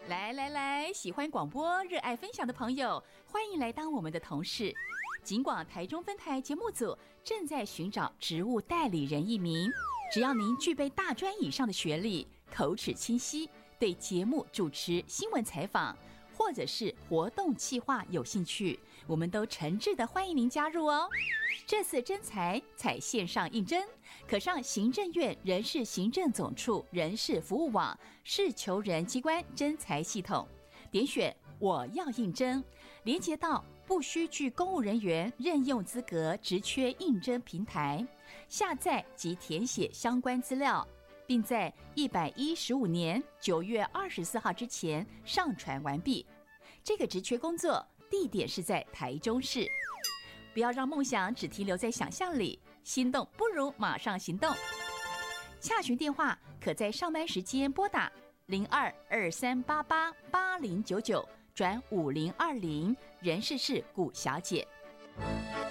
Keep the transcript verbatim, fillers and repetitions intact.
来来来，喜欢广播、热爱分享的朋友，欢迎来当我们的同事。警广台中分台节目组正在寻找职务代理人一名，只要您具备大专以上的学历，口齿清晰，对节目主持、新闻采访或者是活动企划有兴趣，我们都诚挚的欢迎您加入哦。这次征才采线上应征，可上行政院人事行政总处人事服务网是求人机关征才系统，点选我要应征，连接到不需具公务人员任用资格职缺应征平台，下载及填写相关资料，并在一百一十五年九月二十四号之前上传完毕。这个职缺工作地点是在台中市。不要让梦想只停留在想象里，心动不如马上行动。洽询电话可在上班时间拨打零二二三八八八零九九转五零二零，人事室古小姐。